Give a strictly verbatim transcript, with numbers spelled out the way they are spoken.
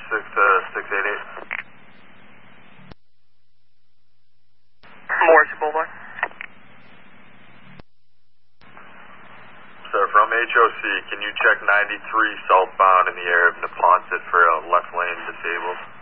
six to six eight eight. Morrissey Boulevard. Sir, from H O C, can you check ninety-three southbound in the area of Neponset for a left lane disabled?